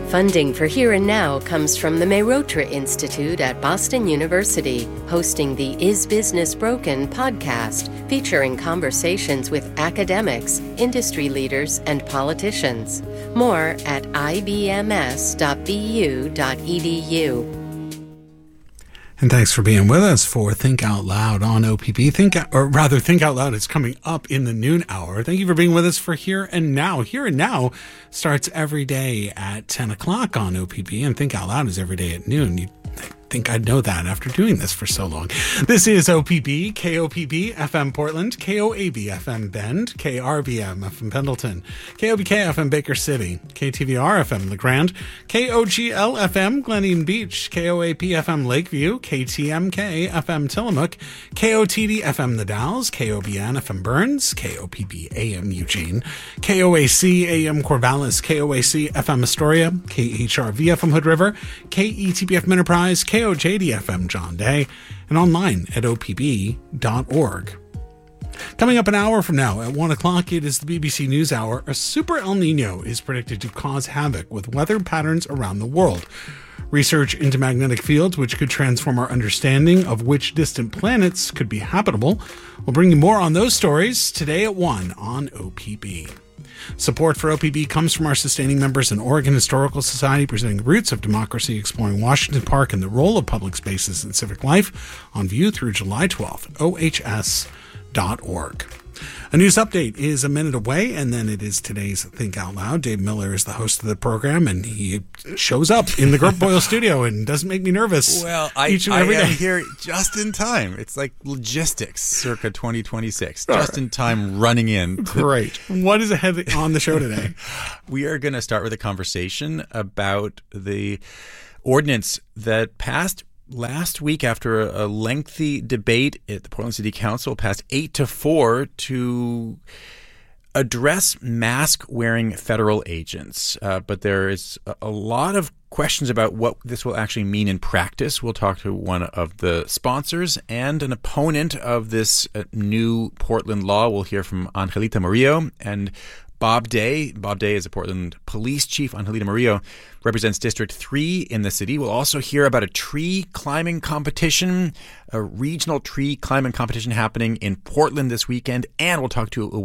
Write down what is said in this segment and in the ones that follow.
Funding for Here and Now comes from the Mehrotra Institute at Boston University, hosting the Is Business Broken podcast, featuring conversations with academics, industry leaders, and politicians. More at ibms.bu.edu. And thanks for being with us for Think Out Loud on OPB. Think Out Loud is coming up in the noon hour. Thank you for being with us for Here and Now. Here and Now starts every day at 10 o'clock on OPB, and Think Out Loud is every day at noon. You'd think I'd know that after doing this for so long. This is OPB, KOPB FM Portland, KOAB FM Bend, KRBM FM Pendleton, KOBK FM Baker City, KTVR FM LeGrand, KOGL FM Glen Eden Beach, KOAP FM Lakeview, KTMK FM Tillamook, KOTD FM The Dalles, KOBN FM Burns, KOPB AM Eugene, KOAC AM Corvallis, KOAC FM Astoria, KHRV FM Hood River, KETB FM Enterprise, KOJD FM John Day, and online at opb.org. Coming up an hour from now at 1 o'clock, it is the BBC NewsHour. A super El Nino is predicted to cause havoc with weather patterns around the world. Research into magnetic fields, which could transform our understanding of which distant planets could be habitable. We'll bring you more on those stories today at 1 on OPB. Support for OPB comes from our sustaining members in Oregon Historical Society, presenting the roots of democracy, exploring Washington Park and the role of public spaces in civic life, on view through July 12th, ohs.org. A news update is a minute away, and then it is today's Think Out Loud. Dave Miller is the host of the program, and he shows up in the Gert Boyle studio and doesn't make me nervous. Well, each and every day. I am here just in time. It's like logistics circa 2026. Just in time running in. Great. What is ahead on the show today? We are going to start with a conversation about the ordinance that passed last week after a lengthy debate at the Portland City Council, passed 8-4 to address mask-wearing federal agents. But there is a lot of questions about what this will actually mean in practice. We'll talk to one of the sponsors and an opponent of this new Portland law. We'll hear from Angelita Murillo and Bob Day. Bob Day is a Portland police chief. Angelita Murillo represents District 3 in the city. We'll also hear about a tree climbing competition, a regional tree climbing competition happening in Portland this weekend, and we'll talk to a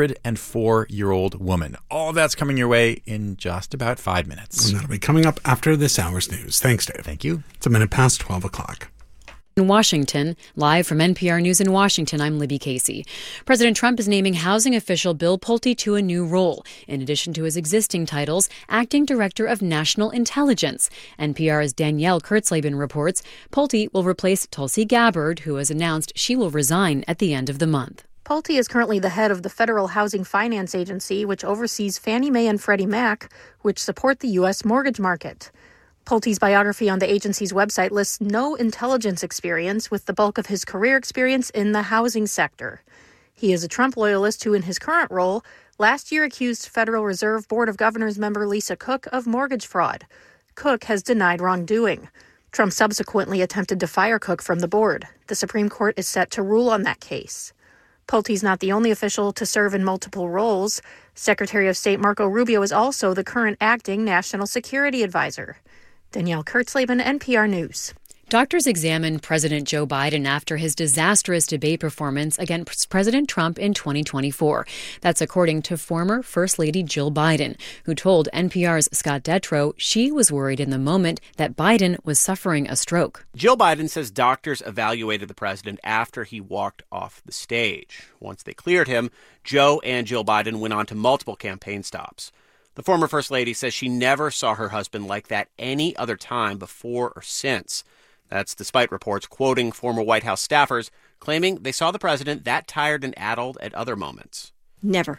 104-year-old woman. All of that's coming your way in just about 5 minutes. And that'll be coming up after this hour's news. Thanks, Dave. Thank you. It's a minute past 12 o'clock. In Washington, live from NPR News in Washington, I'm Libby Casey. President Trump is naming housing official Bill Pulte to a new role, in addition to his existing titles, Acting Director of National Intelligence. NPR's Danielle Kurtzleben reports Pulte will replace Tulsi Gabbard, who has announced she will resign at the end of the month. Pulte is currently the head of the Federal Housing Finance Agency, which oversees Fannie Mae and Freddie Mac, which support the U.S. mortgage market. Pulte's biography on the agency's website lists no intelligence experience, with the bulk of his career experience in the housing sector. He is a Trump loyalist who, in his current role, last year accused Federal Reserve Board of Governors member Lisa Cook of mortgage fraud. Cook has denied wrongdoing. Trump subsequently attempted to fire Cook from the board. The Supreme Court is set to rule on that case. Pulte's not the only official to serve in multiple roles. Secretary of State Marco Rubio is also the current acting national security advisor. Danielle Kurtzleben, NPR News. Doctors examined President Joe Biden after his disastrous debate performance against President Trump in 2024. That's according to former First Lady Jill Biden, who told NPR's Scott Detrow she was worried in the moment that Biden was suffering a stroke. Jill Biden says doctors evaluated the president after he walked off the stage. Once they cleared him, Joe and Jill Biden went on to multiple campaign stops. The former First Lady says she never saw her husband like that any other time before or since. That's despite reports quoting former White House staffers claiming they saw the president that tired and addled at other moments. Never.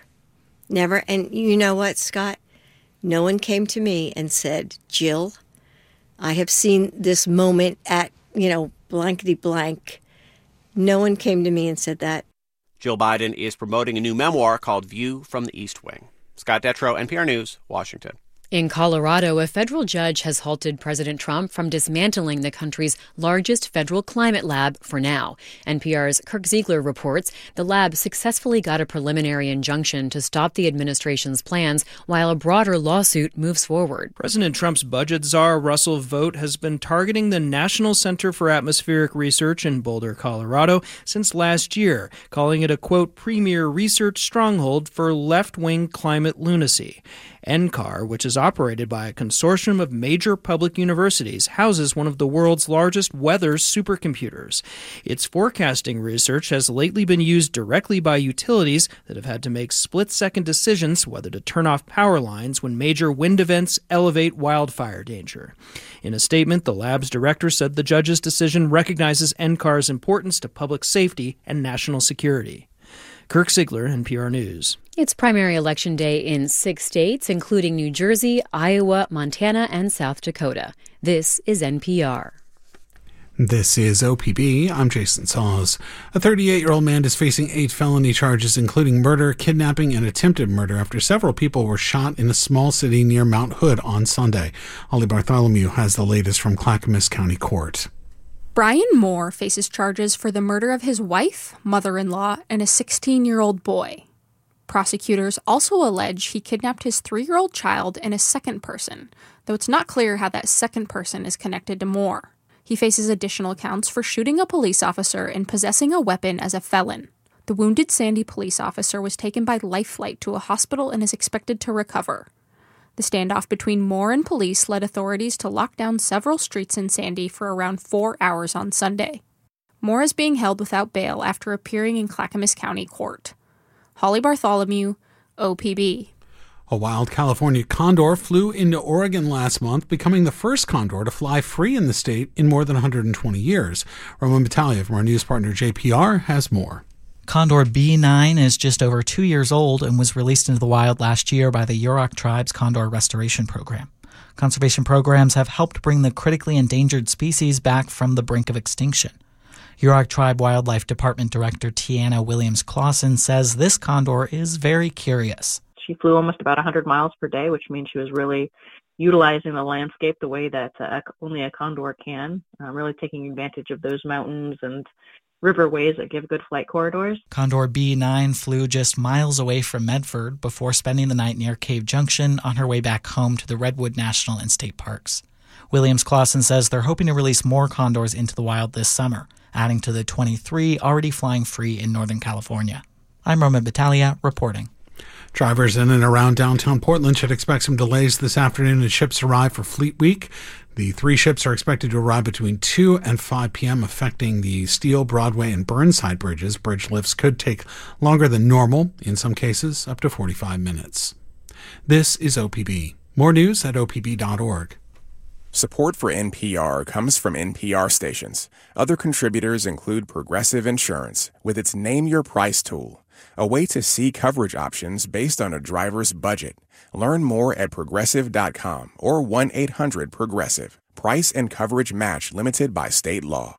And you know what, Scott? No one came to me and said, Jill, I have seen this moment at, blankety blank. No one came to me and said that. Jill Biden is promoting a new memoir called View from the East Wing. Scott Detrow, NPR News, Washington. In Colorado, a federal judge has halted President Trump from dismantling the country's largest federal climate lab for now. NPR's Kirk Ziegler reports the lab successfully got a preliminary injunction to stop the administration's plans while a broader lawsuit moves forward. President Trump's budget czar, Russell Vought, has been targeting the National Center for Atmospheric Research in Boulder, Colorado, since last year, calling it a, quote, premier research stronghold for left-wing climate lunacy. NCAR, which is operated by a consortium of major public universities, houses one of the world's largest weather supercomputers. Its forecasting research has lately been used directly by utilities that have had to make split-second decisions whether to turn off power lines when major wind events elevate wildfire danger. In a statement, the lab's director said the judge's decision recognizes NCAR's importance to public safety and national security. Kirk Ziegler, NPR News. It's primary election day in 6 states, including New Jersey, Iowa, Montana, and South Dakota. This is NPR. This is OPB. I'm Jason Saws. A 38-year-old man is facing 8 felony charges, including murder, kidnapping, and attempted murder after several people were shot in a small city near Mount Hood on Sunday. Ollie Bartholomew has the latest from Clackamas County Court. Brian Moore faces charges for the murder of his wife, mother-in-law, and a 16-year-old boy. Prosecutors also allege he kidnapped his 3-year-old child and a second person, though it's not clear how that second person is connected to Moore. He faces additional counts for shooting a police officer and possessing a weapon as a felon. The wounded Sandy police officer was taken by life flight to a hospital and is expected to recover. The standoff between Moore and police led authorities to lock down several streets in Sandy for around 4 hours on Sunday. Moore is being held without bail after appearing in Clackamas County Court. Holly Bartholomew, OPB. A wild California condor flew into Oregon last month, becoming the first condor to fly free in the state in more than 120 years. Roman Battaglia from our news partner JPR has more. Condor B9 is just over 2 years old and was released into the wild last year by the Yurok Tribe's Condor Restoration Program. Conservation programs have helped bring the critically endangered species back from the brink of extinction. Yurok Tribe Wildlife Department Director Tiana Williams-Clausen says this condor is very curious. She flew almost about 100 miles per day, which means she was really utilizing the landscape the way that only a condor can, really taking advantage of those mountains and riverways that give good flight corridors. Condor B9 flew just miles away from Medford before spending the night near Cave Junction on her way back home to the Redwood National and State Parks. Williams-Clausen says they're hoping to release more condors into the wild this summer, adding to the 23 already flying free in Northern California. I'm Roman Battaglia reporting. Drivers in and around downtown Portland should expect some delays this afternoon as ships arrive for Fleet Week. The 3 ships are expected to arrive between 2 and 5 p.m., affecting the Steel, Broadway, and Burnside bridges. Bridge lifts could take longer than normal, in some cases up to 45 minutes. This is OPB. More news at opb.org. Support for NPR comes from NPR stations. Other contributors include Progressive Insurance with its Name Your Price tool, a way to see coverage options based on a driver's budget. Learn more at progressive.com or 1-800-PROGRESSIVE. Price and coverage match limited by state law.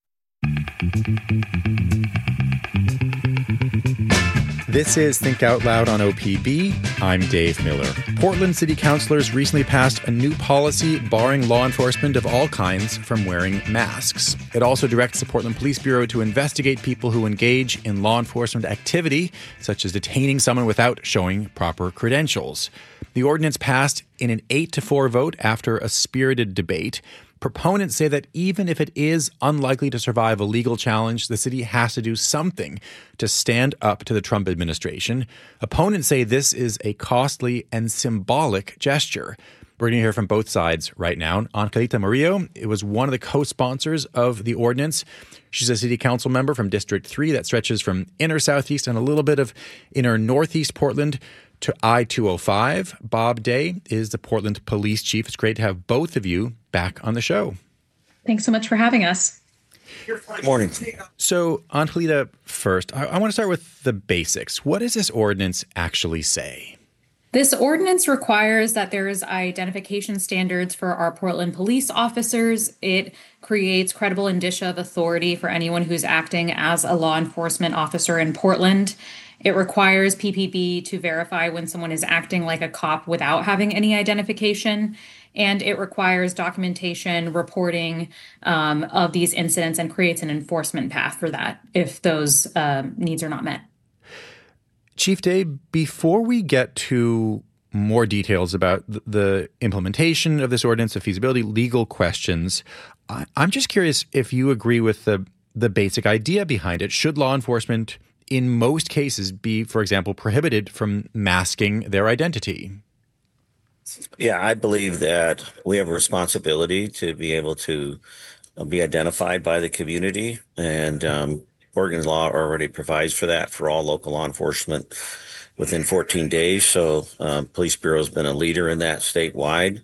This is Think Out Loud on OPB. I'm Dave Miller. Portland City Councilors recently passed a new policy barring law enforcement of all kinds from wearing masks. It also directs the Portland Police Bureau to investigate people who engage in law enforcement activity, such as detaining someone without showing proper credentials. The ordinance passed in an 8-4 vote after a spirited debate. Proponents say that even if it is unlikely to survive a legal challenge, the city has to do something to stand up to the Trump administration. Opponents say this is a costly and symbolic gesture. We're going to hear from both sides right now. Angelita Murillo was one of the co-sponsors of the ordinance. She's a city council member from District 3 that stretches from inner southeast and a little bit of inner northeast Portland to I-205. Bob Day is the Portland Police Chief. It's great to have both of you back on the show. Thanks so much for having us. Good morning. So, Angelita, first, I want to start with the basics. What does this ordinance actually say? This ordinance requires that there is identification standards for our Portland police officers. It creates credible indicia of authority for anyone who's acting as a law enforcement officer in Portland. It requires PPB to verify when someone is acting like a cop without having any identification. And it requires documentation, reporting of these incidents, and creates an enforcement path for that if those needs are not met. Chief Day, before we get to more details about the implementation of this ordinance, the feasibility, legal questions, I'm just curious if you agree with the basic idea behind it. Should law enforcement, in most cases, be, for example, prohibited from masking their identity? Yeah, I believe that we have a responsibility to be able to be identified by the community, and Oregon's law already provides for that for all local law enforcement within 14 days. So Police Bureau has been a leader in that statewide.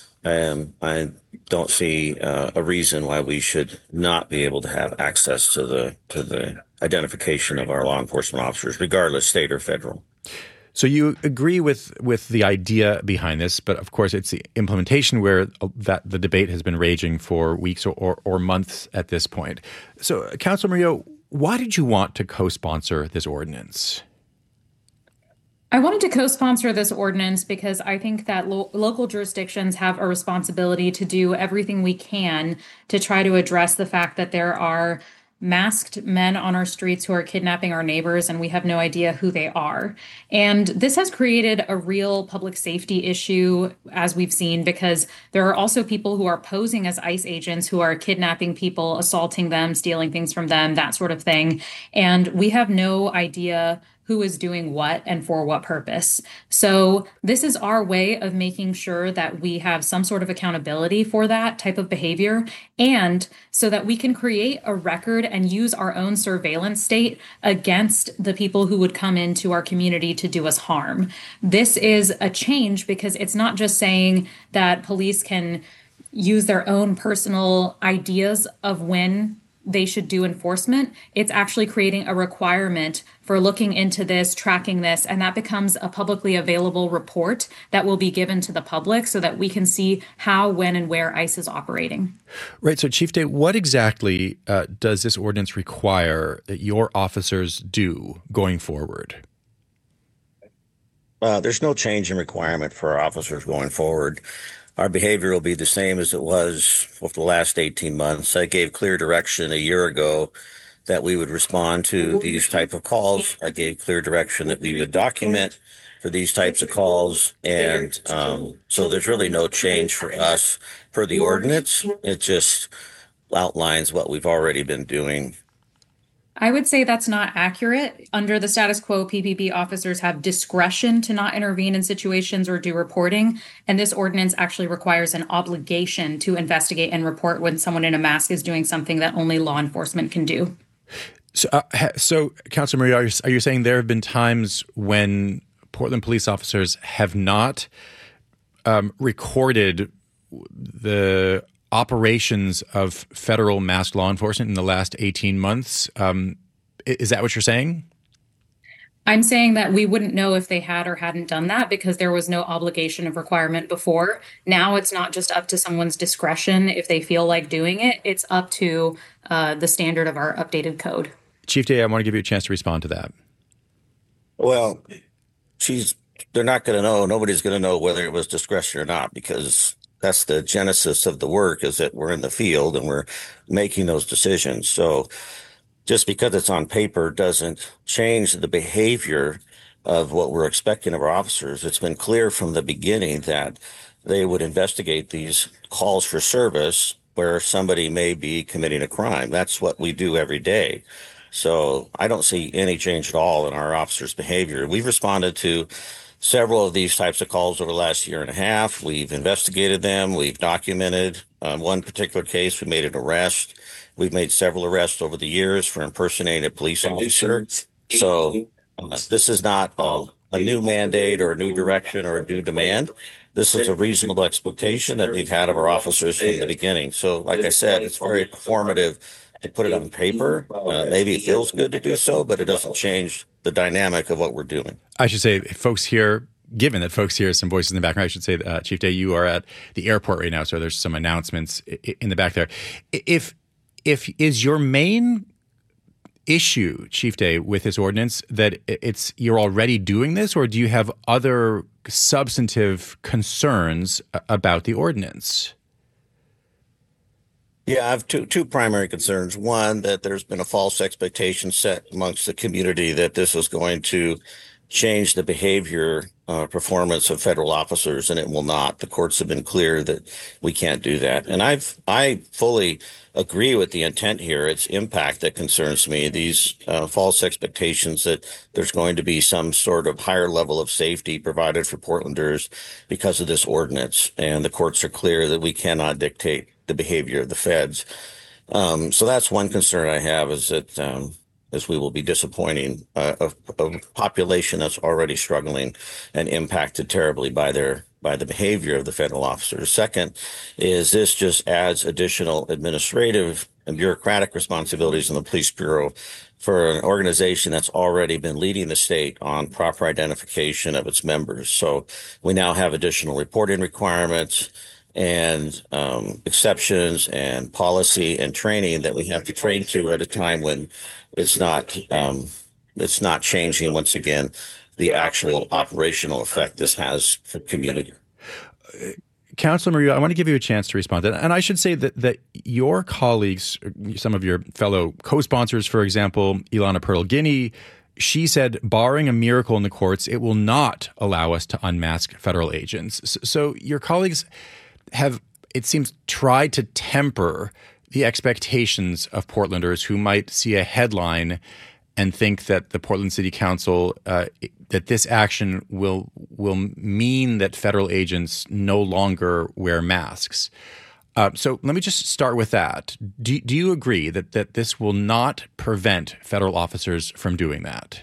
I don't see a reason why we should not be able to have access to the identification of our law enforcement officers, regardless state or federal. So you agree with the idea behind this, but of course it's the implementation where that the debate has been raging for weeks or months at this point. So, Councilor Murillo, why did you want to co-sponsor this ordinance? I wanted to co-sponsor this ordinance because I think that local jurisdictions have a responsibility to do everything we can to try to address the fact that there are masked men on our streets who are kidnapping our neighbors, and we have no idea who they are. And this has created a real public safety issue, as we've seen, because there are also people who are posing as ICE agents who are kidnapping people, assaulting them, stealing things from them, that sort of thing. And we have no idea who is doing what and for what purpose. So this is our way of making sure that we have some sort of accountability for that type of behavior, and so that we can create a record and use our own surveillance state against the people who would come into our community to do us harm. This is a change because it's not just saying that police can use their own personal ideas of when they should do enforcement. It's actually creating a requirement for looking into this, tracking this, and that becomes a publicly available report that will be given to the public so that we can see how, when, and where ICE is operating. Right. So, Chief Day, what exactly does this ordinance require that your officers do going forward? There's no change in requirement for our officers going forward. Our behavior will be the same as it was over the last 18 months. I gave clear direction a year ago that we would respond to these type of calls. I gave clear direction that we would document for these types of calls. And so there's really no change for us for the ordinance. It just outlines what we've already been doing. I would say that's not accurate. Under the status quo, PPB officers have discretion to not intervene in situations or do reporting. And this ordinance actually requires an obligation to investigate and report when someone in a mask is doing something that only law enforcement can do. So Councilor Murillo, are you saying there have been times when Portland police officers have not recorded the operations of federal masked law enforcement in the last 18 months? Is that what you're saying? I'm saying that we wouldn't know if they had or hadn't done that because there was no obligation of requirement before. Now it's not just up to someone's discretion if they feel like doing it. It's up to the standard of our updated code. Chief Day, I want to give you a chance to respond to that. Well, they're not going to know. Nobody's going to know whether it was discretion or not, because that's the genesis of the work, is that we're in the field and we're making those decisions. So just because it's on paper doesn't change the behavior of what we're expecting of our officers. It's been clear from the beginning that they would investigate these calls for service where somebody may be committing a crime. That's what we do every day. So I don't see any change at all in our officers' behavior. We've responded to several of these types of calls over the last year and a half. We've investigated them. We've documented one particular case. We made an arrest. We've made several arrests over the years for impersonating a police officer. So this is not a new mandate or a new direction or a new demand. This is a reasonable expectation that we've had of our officers from the beginning. So like I said, it's very informative to put it on paper. Maybe it feels good to do so, but it doesn't change the dynamic of what we're doing. I should say, folks here, given that folks hear some voices in the background, I should say, Chief Day, you are at the airport right now, so there's some announcements in the back there. If is your main issue, Chief Day, with this ordinance that you're already doing this, or do you have other substantive concerns about the ordinance? Yeah, I have two primary concerns. One, that there's been a false expectation set amongst the community that this is going to change the behavior, performance of federal officers, and it will not. The courts have been clear that we can't do that. And I fully agree with the intent here. It's impact that concerns me. These false expectations that there's going to be some sort of higher level of safety provided for Portlanders because of this ordinance. And the courts are clear that we cannot dictate the behavior of the feds. So that's one concern I have, is that as we will be disappointing a population that's already struggling and impacted terribly by the behavior of the federal officers. Second is this just adds additional administrative and bureaucratic responsibilities in the police bureau for an organization that's already been leading the state on proper identification of its members. So we now have additional reporting requirements and exceptions and policy and training that we have to train to at a time when it's not changing, once again, the actual operational effect this has for community. Councilor Murillo, I want to give you a chance to respond to that. And I should say that your colleagues, some of your fellow co-sponsors, for example, Ilana Pearl-Guinea, she said, barring a miracle in the courts, it will not allow us to unmask federal agents. So your colleagues have, it seems, tried to temper the expectations of Portlanders who might see a headline and think that the Portland City Council, that this action will mean that federal agents no longer wear masks. So let me just start with that. Do you agree that this will not prevent federal officers from doing that?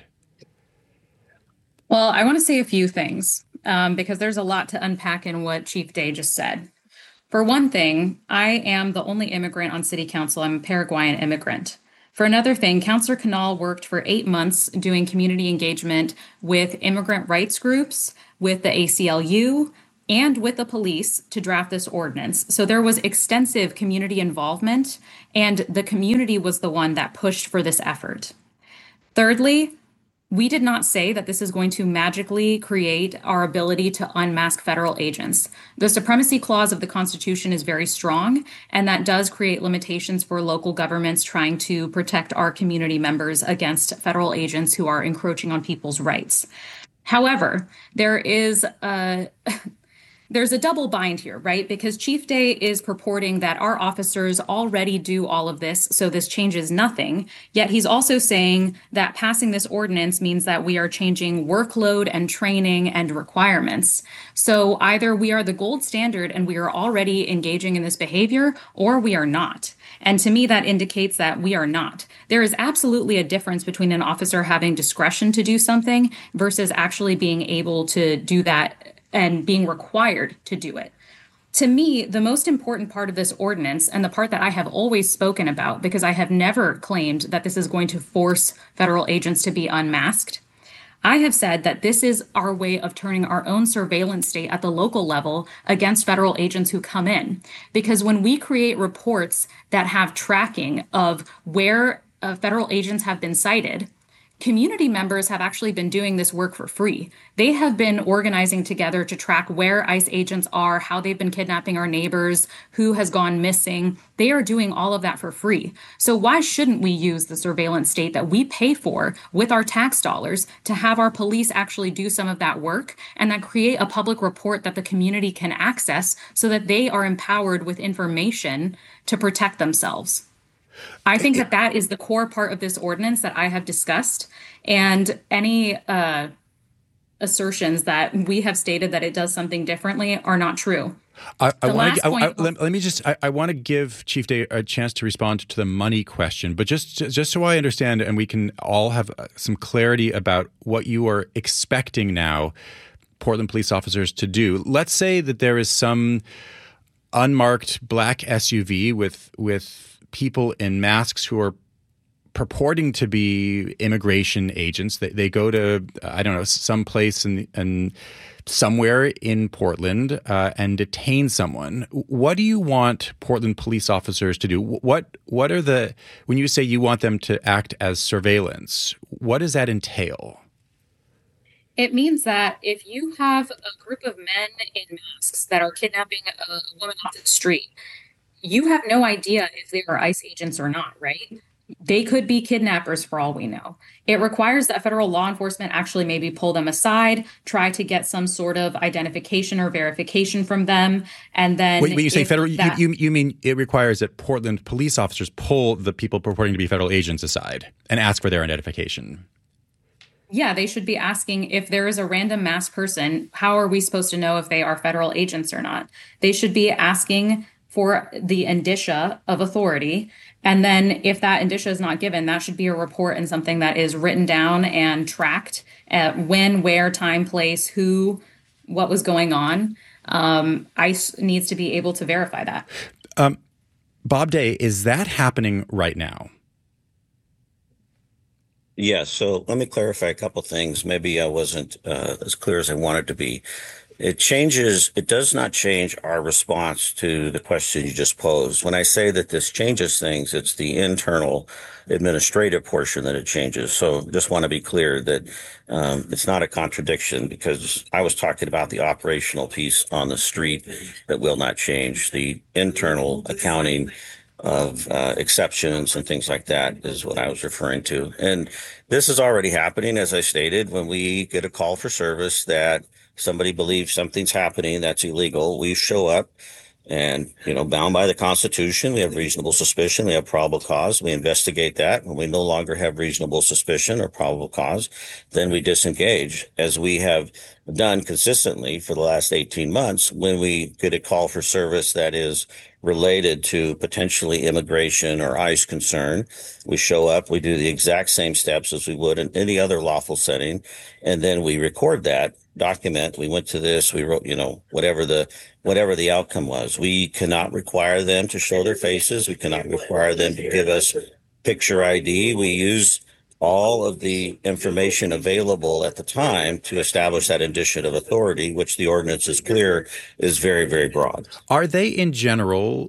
Well, I want to say a few things because there's a lot to unpack in what Chief Day just said. For one thing, I am the only immigrant on City Council. I'm a Paraguayan immigrant. For another thing, Councillor Canal worked for 8 months doing community engagement with immigrant rights groups, with the ACLU, and with the police to draft this ordinance. So there was extensive community involvement, and the community was the one that pushed for this effort. Thirdly, we did not say that this is going to magically create our ability to unmask federal agents. The supremacy clause of the Constitution is very strong, and that does create limitations for local governments trying to protect our community members against federal agents who are encroaching on people's rights. However, there's a double bind here, right? Because Chief Day is purporting that our officers already do all of this, so this changes nothing. Yet he's also saying that passing this ordinance means that we are changing workload and training and requirements. So either we are the gold standard and we are already engaging in this behavior, or we are not. And to me, that indicates that we are not. There is absolutely a difference between an officer having discretion to do something versus actually being able to do that and being required to do it. To me, the most important part of this ordinance, and the part that I have always spoken about, because I have never claimed that this is going to force federal agents to be unmasked, I have said that this is our way of turning our own surveillance state at the local level against federal agents who come in. Because when we create reports that have tracking of where federal agents have been cited, community members have actually been doing this work for free. They have been organizing together to track where ICE agents are, how they've been kidnapping our neighbors, who has gone missing. They are doing all of that for free. So why shouldn't we use the surveillance state that we pay for with our tax dollars to have our police actually do some of that work and then create a public report that the community can access so that they are empowered with information to protect themselves? I think that is the core part of this ordinance that I have discussed, and any assertions that we have stated that it does something differently are not true. Let me give Chief Day a chance to respond to the money question, but just so I understand and we can all have some clarity about what you are expecting now Portland police officers to do. Let's say that there is some unmarked black SUV with people in masks who are purporting to be immigration agents. They go to, I don't know, some place and somewhere in Portland and detain someone. What do you want Portland police officers to do? What are when you say you want them to act as surveillance, what does that entail? It means that if you have a group of men in masks that are kidnapping a woman off the street, you have no idea if they are ICE agents or not, right? They could be kidnappers for all we know. It requires that federal law enforcement actually maybe pull them aside, try to get some sort of identification or verification from them, and then when you say federal, you mean it requires that Portland police officers pull the people purporting to be federal agents aside and ask for their identification? Yeah, they should be asking if there is a random masked person, how are we supposed to know if they are federal agents or not? They should be asking for the indicia of authority. And then if that indicia is not given, that should be a report and something that is written down and tracked at when, where, time, place, who, what was going on. ICE needs to be able to verify that. Bob Day, is that happening right now? Yes. So let me clarify a couple things. Maybe I wasn't as clear as I wanted to be. It does not change our response to the question you just posed. When I say that this changes things, it's the internal administrative portion that it changes. So just want to be clear that it's not a contradiction, because I was talking about the operational piece on the street that will not change. The internal accounting of exceptions and things like that is what I was referring to. And this is already happening, as I stated. When we get a call for service that somebody believes something's happening that's illegal, we show up and, bound by the Constitution, we have reasonable suspicion, we have probable cause, we investigate that. When we no longer have reasonable suspicion or probable cause, then we disengage, as we have done consistently for the last 18 months. When we get a call for service that is related to potentially immigration or ICE concern, we show up, we do the exact same steps as we would in any other lawful setting, and then we record that, document, we went to this, we wrote, whatever the outcome was. We cannot require them to show their faces. We cannot require them to give us picture ID. We use all of the information available at the time to establish that indicia of authority, which the ordinance is clear is very, very broad. Are they in general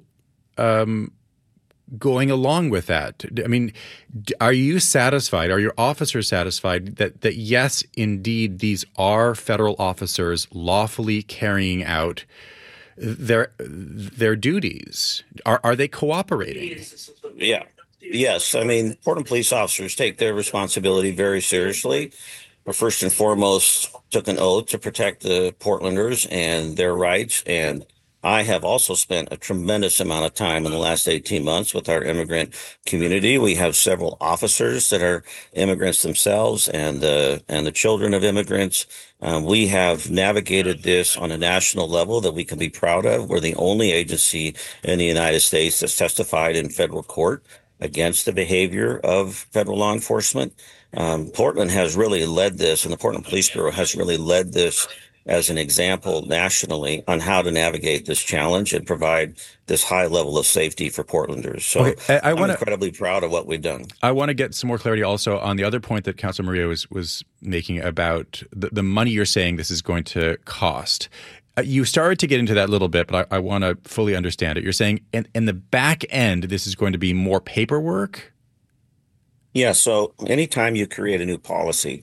going along with that? I mean, are you satisfied? Are your officers satisfied that yes, indeed, these are federal officers lawfully carrying out their duties? Are they cooperating? Yeah. Yes. I mean, Portland police officers take their responsibility very seriously. But first and foremost, took an oath to protect the Portlanders and their rights. And I have also spent a tremendous amount of time in the last 18 months with our immigrant community. We have several officers that are immigrants themselves and the children of immigrants. We have navigated this on a national level that we can be proud of. We're the only agency in the United States that's testified in federal court against the behavior of federal law enforcement. Portland has really led this, and the Portland Police Bureau has really led this as an example nationally on how to navigate this challenge and provide this high level of safety for Portlanders. So okay, I'm incredibly proud of what we've done. I want to get some more clarity also on the other point that Councilor Maria was making about the money you're saying this is going to cost. You started to get into that a little bit, but I want to fully understand it. You're saying in the back end, this is going to be more paperwork? Yeah, so anytime you create a new policy,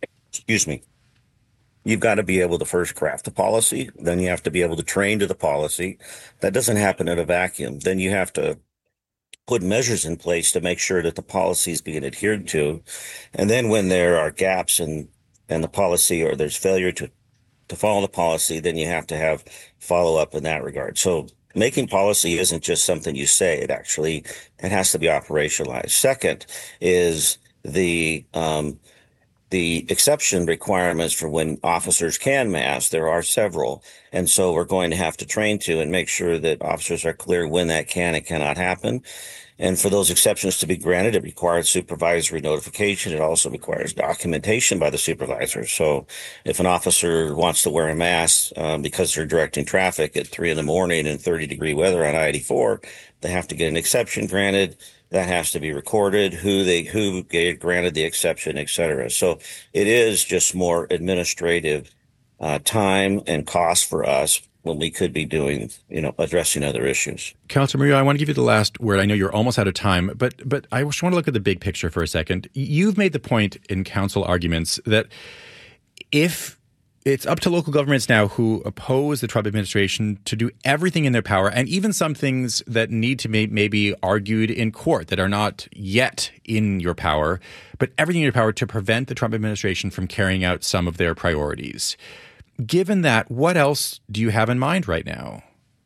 you've got to be able to first craft the policy. Then you have to be able to train to the policy. That doesn't happen in a vacuum. Then you have to put measures in place to make sure that the policy is being adhered to. And then when there are gaps in the policy or there's failure to follow the policy, then you have to have follow up in that regard. So making policy isn't just something you say. It has to be operationalized. Second is the exception requirements for when officers can mask. There are several. And so we're going to have to train to and make sure that officers are clear when that can and cannot happen. And for those exceptions to be granted, it requires supervisory notification. It also requires documentation by the supervisor. So if an officer wants to wear a mask because they're directing traffic at 3 a.m. in 30-degree weather on I-84, they have to get an exception granted. That has to be recorded, who granted the exception, et cetera. So it is just more administrative time and cost for us when we could be doing, addressing other issues. Councilor Murillo, I want to give you the last word. I know you're almost out of time, but I just want to look at the big picture for a second. You've made the point in council arguments that if it's up to local governments now who oppose the Trump administration to do everything in their power, and even some things that need to maybe argued in court that are not yet in your power, but everything in your power to prevent the Trump administration from carrying out some of their priorities. Given that, what else do you have in mind right now?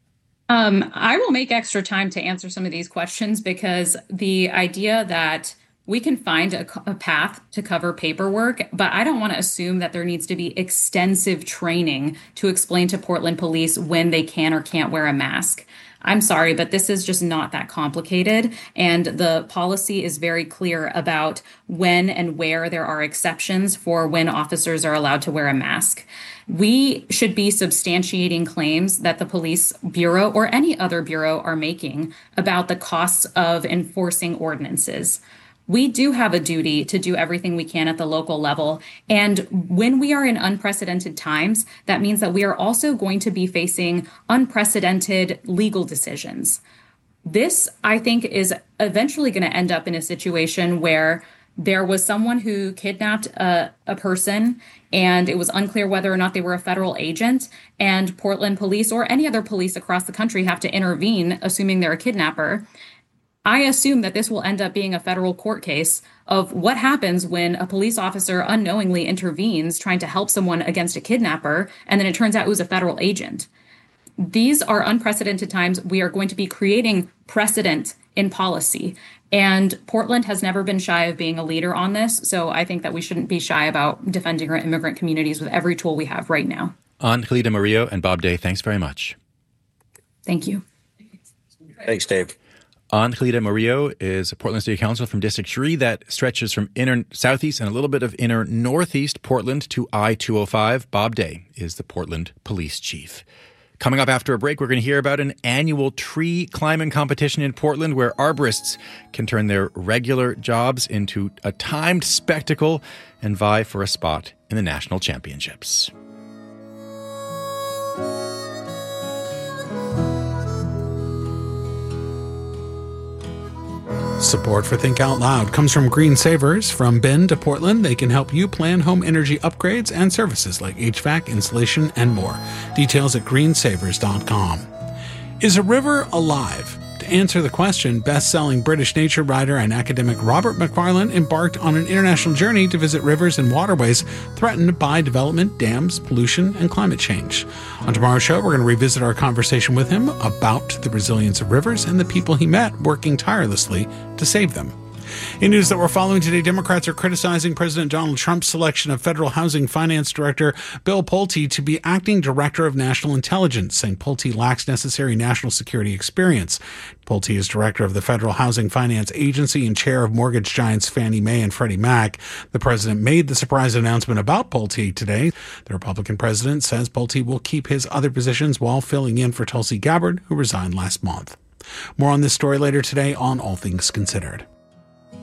I will make extra time to answer some of these questions because the idea that we can find a path to cover paperwork, but I don't want to assume that there needs to be extensive training to explain to Portland police when they can or can't wear a mask. I'm sorry, but this is just not that complicated. And the policy is very clear about when and where there are exceptions for when officers are allowed to wear a mask. We should be substantiating claims that the police bureau or any other bureau are making about the costs of enforcing ordinances. We do have a duty to do everything we can at the local level. And when we are in unprecedented times, that means that we are also going to be facing unprecedented legal decisions. This, I think, is eventually going to end up in a situation where there was someone who kidnapped a person and it was unclear whether or not they were a federal agent, and Portland police or any other police across the country have to intervene, assuming they're a kidnapper. I assume that this will end up being a federal court case of what happens when a police officer unknowingly intervenes trying to help someone against a kidnapper, and then it turns out it was a federal agent. These are unprecedented times. We are going to be creating precedent in policy, and Portland has never been shy of being a leader on this, so I think that we shouldn't be shy about defending our immigrant communities with every tool we have right now. Angelita Murillo and Bob Day, thanks very much. Thank you. Thanks, Dave. Angelita Murillo is a Portland City Council from District 3 that stretches from inner southeast and a little bit of inner northeast Portland to I-205. Bob Day is the Portland Police Chief. Coming up after a break, we're going to hear about an annual tree climbing competition in Portland where arborists can turn their regular jobs into a timed spectacle and vie for a spot in the national championships. Support for Think Out Loud comes from Green Savers. From Bend to Portland, they can help you plan home energy upgrades and services like HVAC, insulation, and more. Details at greensavers.com. Is a river alive? To answer the question, best-selling British nature writer and academic Robert Macfarlane embarked on an international journey to visit rivers and waterways threatened by development, dams, pollution, and climate change. On tomorrow's show, we're going to revisit our conversation with him about the resilience of rivers and the people he met working tirelessly to save them. In news that we're following today, Democrats are criticizing President Donald Trump's selection of Federal Housing Finance Director Bill Pulte to be acting Director of National Intelligence, saying Pulte lacks necessary national security experience. Pulte is Director of the Federal Housing Finance Agency and Chair of mortgage giants Fannie Mae and Freddie Mac. The president made the surprise announcement about Pulte today. The Republican president says Pulte will keep his other positions while filling in for Tulsi Gabbard, who resigned last month. More on this story later today on All Things Considered.